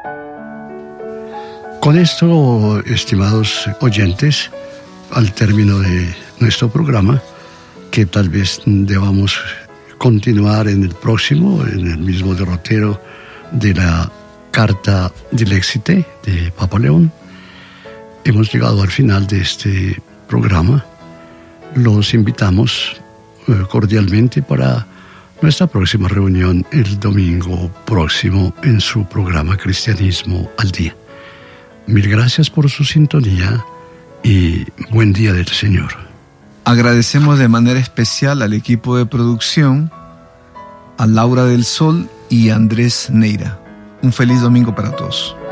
Con esto, estimados oyentes, al término de nuestro programa, que tal vez debamos continuar en el próximo, en el mismo derrotero de la Carta del Éxite de Papa León, hemos llegado al final de este programa. Los invitamos cordialmente para nuestra próxima reunión el domingo próximo en su programa Cristianismo al Día. Mil gracias por su sintonía y buen día del Señor. Agradecemos de manera especial al equipo de producción, a Laura del Sol y Andrés Neira. Un feliz domingo para todos.